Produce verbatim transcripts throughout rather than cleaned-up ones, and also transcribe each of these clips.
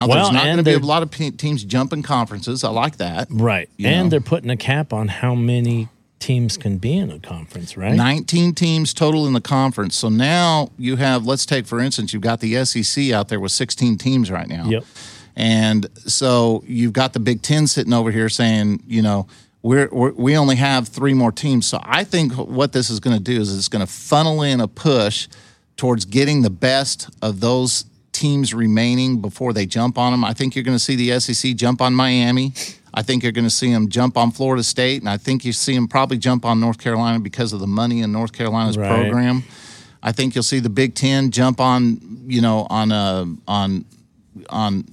Now, well, there's not going to be a they're- lot of pe- teams jumping conferences. I like that. Right. You And know. they're putting a cap on how many teams can be in a conference, right? nineteen teams total in the conference. So now you have, let's take, for instance, you've got the S E C out there with sixteen teams right now. Yep. And so you've got the Big Ten sitting over here saying, you know, we're, we're we only have three more teams. So I think what this is going to do is it's going to funnel in a push towards getting the best of those teams remaining before they jump on them. I think you're going to see the S E C jump on Miami. I think you're going to see them jump on Florida State, and I think you see them probably jump on North Carolina because of the money in North Carolina's Right. program. I think you'll see the Big Ten jump on, you know, on uh, on on.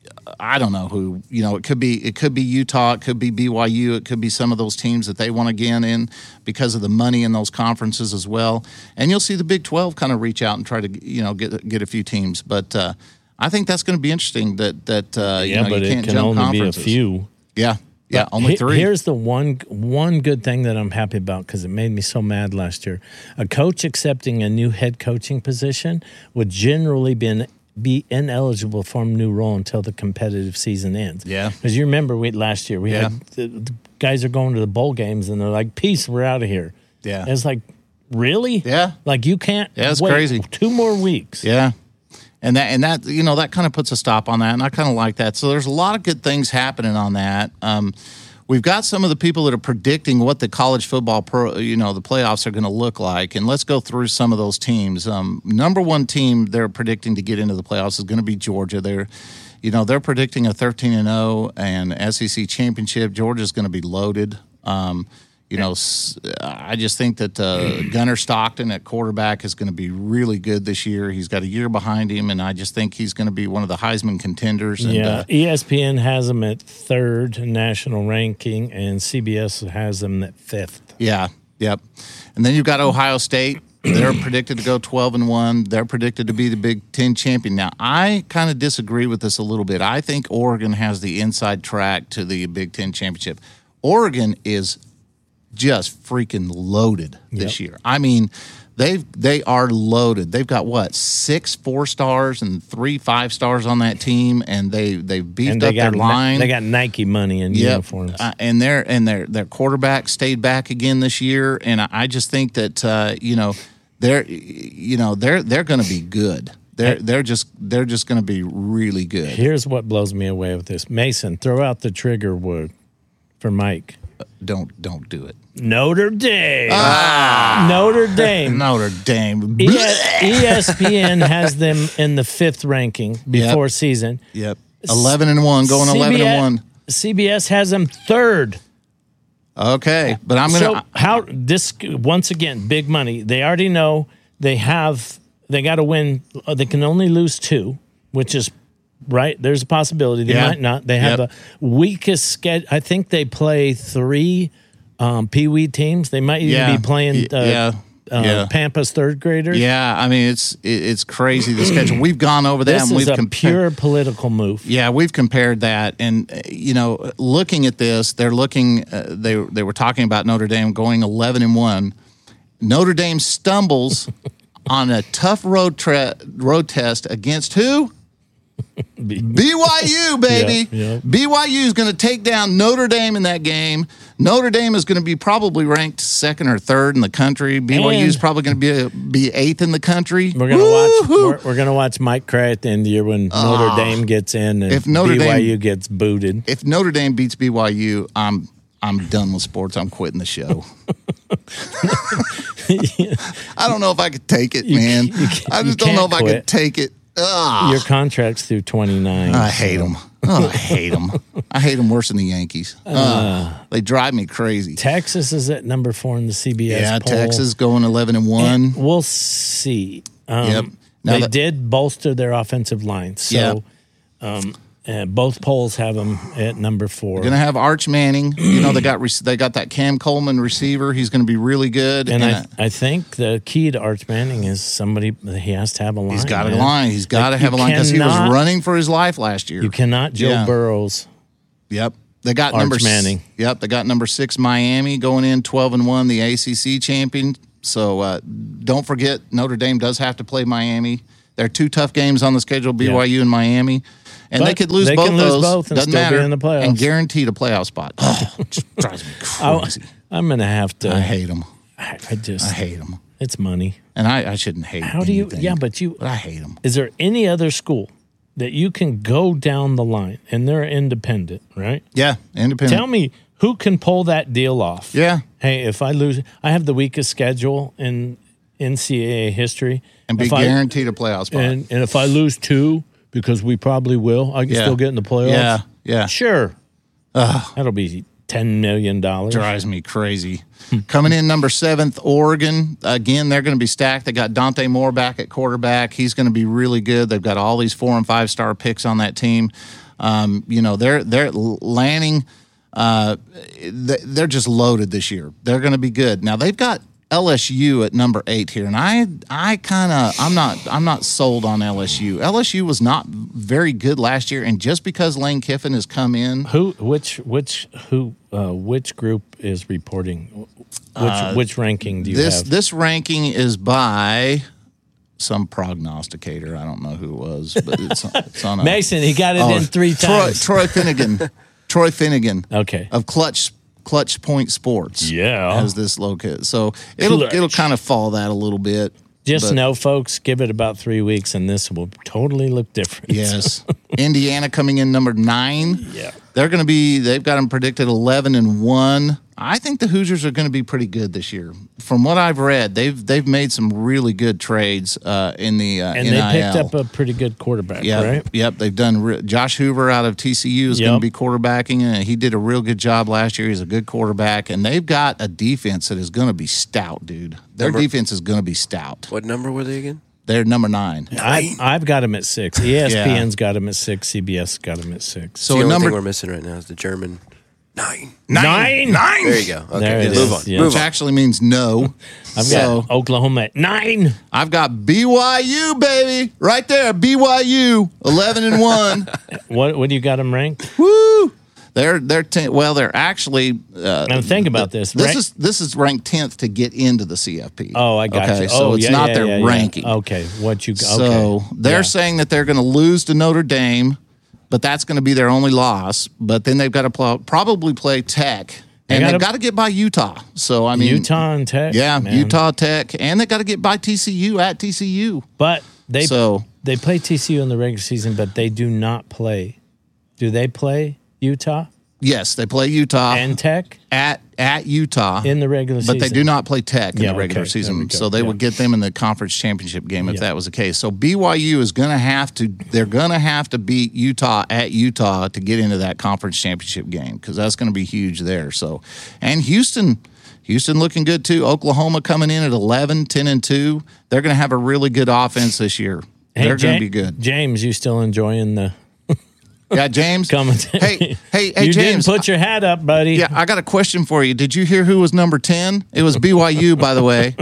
I don't know who, you know, it could be it could be Utah, it could be B Y U, it could be some of those teams that they want to get in because of the money in those conferences as well. And you'll see the Big twelve kind of reach out and try to, you know, get get a few teams. But uh, I think that's going to be interesting that that uh, you yeah, know, but you can't it can jump only be a conferences. few. Yeah, yeah, only He- three. Here's the one one good thing that I'm happy about because it made me so mad last year. A coach accepting a new head coaching position would generally be be ineligible for a new role until the competitive season ends. Yeah. Because you remember we last year we Yeah. had the, the guys are going to the bowl games and they're like, "Peace, we're out of here." Yeah. And it's like, really? Yeah. Like you can't. Yeah, it's wait crazy. Two more weeks. Yeah. And that, and that, you know, that kind of puts a stop on that. And I kind of like that. So there's a lot of good things happening on that. Um, we've got some of the people that are predicting what the college football pro, you know, the playoffs are going to look like. And let's go through some of those teams. Um, number one team they're predicting to get into the playoffs is going to be Georgia. They're, you know, they're predicting a thirteen and oh and S E C championship. Georgia's going to be loaded. Um, You know, s- I just think that uh, Gunnar Stockton at quarterback is going to be really good this year. He's got a year behind him, and I just think he's going to be one of the Heisman contenders. And, Yeah, uh, E S P N has them at third national ranking, and C B S has them at fifth. yeah, yep. And then you've got Ohio State. They're predicted to go twelve and one. They're predicted to be the Big Ten champion. Now, I kind of disagree with this a little bit. I think Oregon has the inside track to the Big Ten championship. Oregon is just freaking loaded this Yep. year. I mean, they've they are loaded. They've got what, six four stars and three five stars on that team, and they they've beefed And they up their got line. they got Nike money in Yep. uniforms. Uh, and their and their their quarterback stayed back again this year, and I, I just think that uh, you know they're you know they're they're going to be good. They're they're just they're just going to be really good. Here's what blows me away with this. Mason, throw out the trigger word for Mike. Don't don't do it. Notre Dame. Ah. Notre Dame. Notre Dame. E- ESPN has them in the fifth ranking before Yep. season. Yep. Eleven and one, going eleven and one. C B S has them third. Okay, but I'm So gonna. how this once again big money? They already know they have. They got to win. uh, They can only lose two, which is right. There's a possibility they Yeah. might not. They have Yep. the weakest schedule. I think they play three um, Pee Wee teams. They might even Yeah. be playing. Y- Uh, yeah. Uh, Yeah. Pampas third graders. Yeah, I mean it's it, it's crazy the schedule. We've gone over that This and is we've a compared. pure political move. Yeah, we've compared that, and uh, you know, looking at this, they're looking. Uh, they they were talking about Notre Dame going eleven and one. Notre Dame stumbles on a tough road tra- road test against who? B Y U, baby. Yeah, yeah. B Y U is going to take down Notre Dame in that game. Notre Dame is going to be probably ranked second or third in the country. B Y U is And- probably going to be be eighth in the country. We're gonna watch. Woo-hoo! We're, we're gonna watch Mike cry at the end of the year when Notre Dame gets in and If Notre B Y U Dame- gets booted. If Notre Dame beats B Y U, I'm I'm done with sports. I'm quitting the show. I don't know if I could take it, man. you can't- I you just don't know if can't I quit. could take it. Ugh. Your contract's through twenty nine. I hate them. Oh, I hate them. I hate them worse than the Yankees. Ugh. They drive me crazy. Texas is at number four in the C B S Yeah, poll. Texas going eleven and one. And we'll see. Um, Yep. Now they that- did bolster their offensive line, so um, uh, both polls have them at number four. Going to have Arch Manning. You know they got rec- they got that Cam Coleman receiver. He's going to be really good. and uh, I, I think the key to Arch Manning is somebody he has to have a line. he's got a man. line. He's got to Like, have a you line because he was cannot- running for his life last year. You cannot Joe Yeah. Burrows. Yep. They got Arch number s- Manning. Yep, they got number six Miami going in twelve and one, the A C C champion. So uh, don't forget Notre Dame does have to play Miami. There are two tough games on the schedule, B Y U and Miami. And But they could lose they both can lose those. both and Doesn't still be matter. in the playoffs. And guaranteed a playoff spot. Oh, it just drives me I, crazy. I'm going to have to. I hate them. I, I just. I hate them. It's money. And I, I shouldn't hate How do you? anything, Yeah, but you. But I hate them. Is there any other school that you can go down the line and they're independent, right? Yeah, independent. Tell me who can pull that deal off. Yeah. Hey, if I lose, I have the weakest schedule in N C double A history, And be If I- guaranteed a playoff spot. and and if I lose two, because we probably will, I can Yeah. still get in the playoffs. Yeah, yeah. Sure. That'll be ten million dollars. Drives me crazy. Coming in number seventh, Oregon. Again, they're going to be stacked. They got Dante Moore back at quarterback. He's going to be really good. They've got all these four and five star picks on that team. Um, you know, they're they're Lanning. Uh, they're just loaded this year. They're going to be good. Now they've got L S U at number eight here, and I I kind of I'm not I'm not sold on L S U. L S U was not very good last year, and just because Lane Kiffin has come in, Who? Which? Which? Who? Uh, which group is reporting? Which? which ranking do you this have? this ranking is by some prognosticator. I don't know who it was, but it's, it's on a Mason, he got it Oh, in three Troy, times. Troy Finnegan, Troy Finnegan Okay. of Clutch Clutch Point Sports. Yeah. has this located, so it'll Clutch. it'll kind of follow that a little bit. Just but- know, folks, give it about three weeks, and this will totally look different. Yes, Indiana coming in number nine. Yeah. They're going to be. They've got them predicted eleven and one. I think the Hoosiers are going to be pretty good this year. From what I've read, they've they've made some really good trades uh, in the uh, And N I L. they picked up a pretty good quarterback, Yep, right? yep. They've done. Re- Josh Hoover out of T C U is going Yep. to be quarterbacking, and he did a real good job last year. He's a good quarterback, and they've got a defense that is going to be stout, dude. Their Number- defense is going to be stout. What number were they again? They're number nine. I, I've got him at six. E S P N's got him at six. C B S got him at six. So the only number thing we're missing right now is the German nine. Nine. nine. There you go. Okay, There it move is, on. yeah. Move Which on. actually means no. I've so got Oklahoma at nine. I've got B Y U, baby, right there. B Y U, eleven and one. What what do you got him ranked? Woo! They're they're ten, well. They're actually. Uh, Now think about this. This Rank- is this is ranked tenth to get into the C F P. Oh, I got okay, you. So oh, it's yeah, not yeah, their yeah, yeah. ranking. Okay, what you? Okay. So they're Yeah. saying that they're going to lose to Notre Dame, but that's going to be their only loss. But then they've got to pl- probably play Tech, and gotta- they've got to get by Utah. So I mean, Utah and Tech. yeah, man. Utah Tech, and they got to get by T C U at T C U. But they So they play T C U in the regular season, but they do not play. Do they play Utah yes, they play Utah and Tech at at Utah in the regular But season? they do not play Tech in Yeah, the regular okay. There season, we go. so they Yeah. would get them in the conference championship game if Yeah. that was the case. So B Y U is going to have to, they're going to have to beat Utah at Utah to get into that conference championship game because that's going to be huge there. So, and Houston, Houston looking good too. Oklahoma coming in at eleven, ten and two. They're going to have a really good offense this year. Hey, they're going Ja- to be good. James, you still enjoying the Yeah, James. commentary? Hey, hey, hey, you James. didn't put your hat up, buddy. Yeah, I got a question for you. Did you hear who was number ten? It was B Y U, by the way.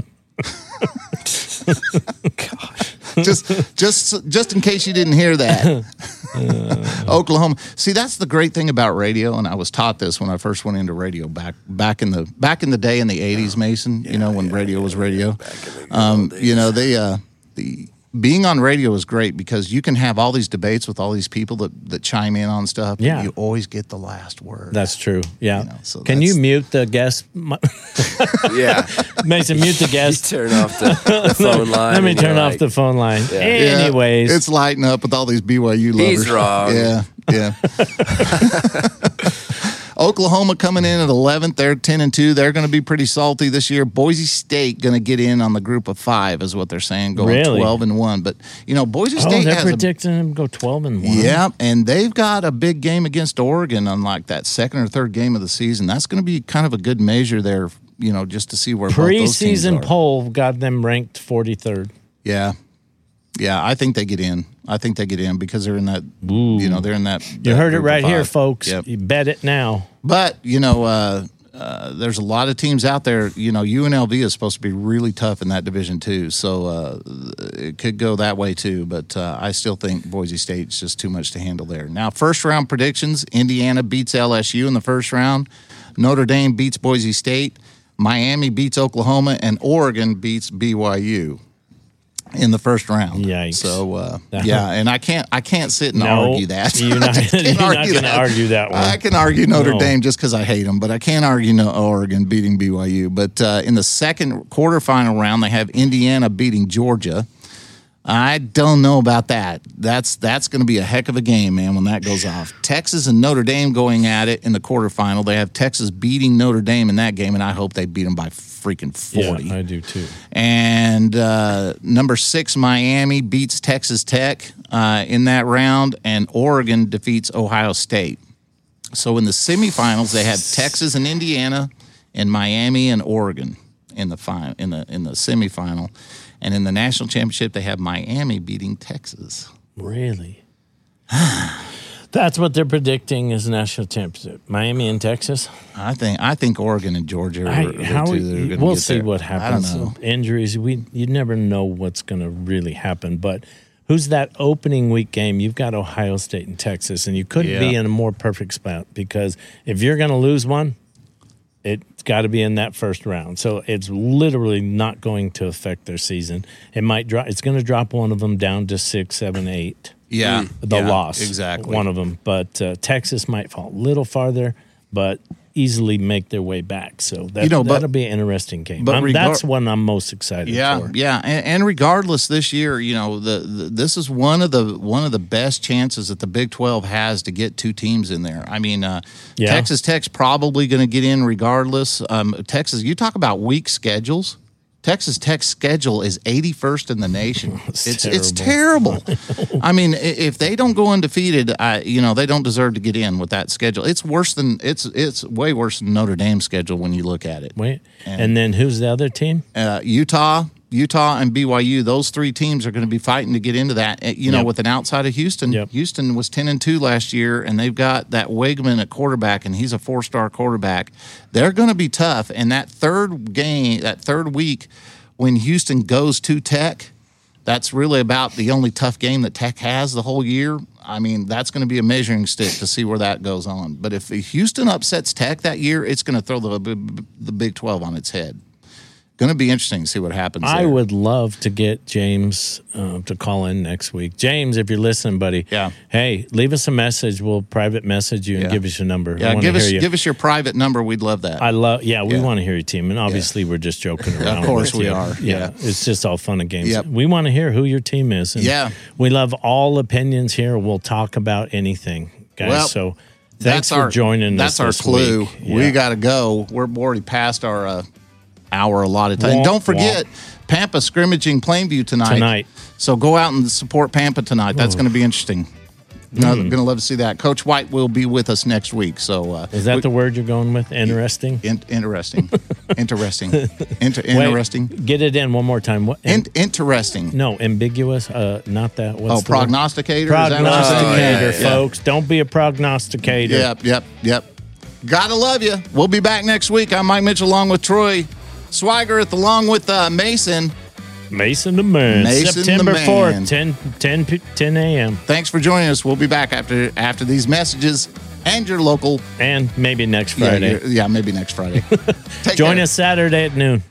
just just just in case you didn't hear that. Oklahoma. See, that's the great thing about radio, and I was taught this when I first went into radio back back in the back in the day in the eighties, Mason, you know, when radio was radio. Um, you know, they uh the being on radio is great because you can have all these debates with all these people that, that chime in on stuff. Yeah. And you always get the last word. That's true. Yeah. know, so Can that's- you mute the guest? Yeah. Mason, mute the You guest. turn off the, the phone line. Let me and turn you're off like, the phone line. Yeah. Yeah, Anyways, it's lighting up with all these B Y U lovers. He's wrong. Yeah, yeah. Oklahoma coming in at eleventh. They're ten and two. They're going to be pretty salty this year. Boise State going to get in on the group of five, is what they're saying, going Really? twelve and one. But you know, Boise oh, State they're has a predicting him to go twelve and one. yeah, and they've got a big game against Oregon on like that second or third game of the season. That's going to be kind of a good measure there, you know, just to see where both those teams Preseason are. poll got them ranked forty-third. Yeah. Yeah, I think they get in. I think they get in because they're in that, you know, they're in that. You that heard it group of right here, five. folks. Yep. You bet it now. But, you know, uh, uh, there's a lot of teams out there. You know, U N L V is supposed to be really tough in that division, too. So uh, it could go that way, too. But uh, I still think Boise State's just too much to handle there. Now, first round predictions Indiana beats L S U in the first round, Notre Dame beats Boise State, Miami beats Oklahoma, and Oregon beats B Y U. in the first round. Yikes. So uh, yeah, and I can't I can't sit and No, argue that. you're not- I can't you're not argue gonna that. argue that one. I can argue Notre No. Dame just because I hate them, but I can't argue no Oregon beating B Y U. But uh, in the second quarterfinal round, they have Indiana beating Georgia. I don't know about that. That's that's going to be a heck of a game, man, when that goes off. Texas and Notre Dame going at it in the quarterfinal. They have Texas beating Notre Dame in that game, and I hope they beat them by freaking forty. Yeah, I do too. And uh, number six, Miami beats Texas Tech uh, in that round, and Oregon defeats Ohio State. So in the semifinals, they have Texas and Indiana, and Miami and Oregon in the final, in the in the semifinal. And in the national championship, they have Miami beating Texas. Really? That's what they're predicting is national championship. Miami and Texas. I think I think Oregon and Georgia are I, the how two we, that are going to we'll get see there. what happens. I don't know. Injuries, we you never know what's going to really happen. But who's that opening week game? You've got Ohio State and Texas, and you couldn't Yeah. be in a more perfect spot because if you're going to lose one, it's got to be in that first round. So it's literally not going to affect their season. It might drop. It's going to drop one of them down to six, seven, eight. Yeah, The yeah, loss, exactly. one of them. But uh, Texas might fall a little farther, but easily make their way back. So that, You know, but- that'll be an interesting game. but I'm- regar- that's one I'm most excited Yeah, for. yeah, and, and regardless, this year, you know, the, the this is one of the one of the best chances that the Big twelve has to get two teams in there. I mean, uh, Yeah. Texas Tech's probably going to get in regardless. Um, Texas, you talk about weak schedules. Texas Tech's schedule is eighty-first in the nation. It's it's it's terrible. I mean, i- if they don't go undefeated, I, you know, they don't deserve to get in with that schedule. It's worse than it's it's way worse than Notre Dame's schedule when you look at it. Wait, and then who's the other team? Uh, Utah, Utah, and B Y U. Those three teams are going to be fighting to get into that. Uh, You know, Yep. with an outside of Houston. Yep. Houston was ten and two last year, and they've got that Wegman at quarterback, and he's a four star quarterback. They're going to be tough. And that third game, that third week, when Houston goes to Tech, that's really about the only tough game that Tech has the whole year. I mean, that's going to be a measuring stick to see where that goes on. But if Houston upsets Tech that year, it's going to throw the the Big twelve on its head. Going to be interesting to see what happens. I there. would love to get James uh, to call in next week. James, if you're listening, buddy, Yeah. hey, leave us a message. We'll private message you and Yeah. give us your number. I Yeah, wanna give us hear you. give us your private number. We'd love that. I love, yeah, we Yeah. want to hear your team, and obviously we're just joking around. Of course with we you. are, yeah. it's just all fun and games. Yep. We want to hear who your team is. And Yeah. we love all opinions here. We'll talk about anything, guys. Well, so thanks that's for our joining That's us. our this clue. week. We Yeah. got to go. We're already past our uh, hour allotted time. Womp, Don't forget Pampa scrimmaging Plainview tonight. Tonight. So go out and support Pampa tonight. That's going to be interesting. Going to love to see that. Coach White will be with us next week. So uh, Is that we- the word you're going with? Interesting. in- interesting, interesting, Inter- Wait, interesting, Get it in one more time. What? in- interesting. No, ambiguous. Uh, not that. What's Oh, the word? prognosticator. Is that what you're Prognosticator, saying? Yeah, yeah, yeah. folks. Don't be a prognosticator. Yep, yep, yep. Gotta love you. We'll be back next week. I'm Mike Mitchell along with Troy Swigert along with uh, Mason. Mason the man. Mason the September man. fourth, ten, ten, ten a.m. Thanks for joining us. We'll be back after after these messages and your local. And maybe next Yeah, Friday. your- yeah, maybe next Friday. Take Join care. us Saturday at noon.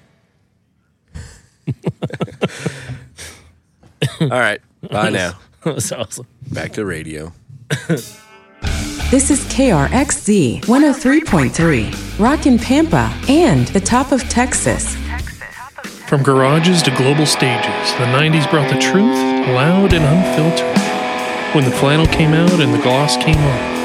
All right. Bye now. That's awesome. Back to radio. This is K R X Z one oh three point three, Rockin' Pampa and the top of Texas. From garages to global stages, the nineties brought the truth, loud and unfiltered. When the flannel came out and the gloss came on,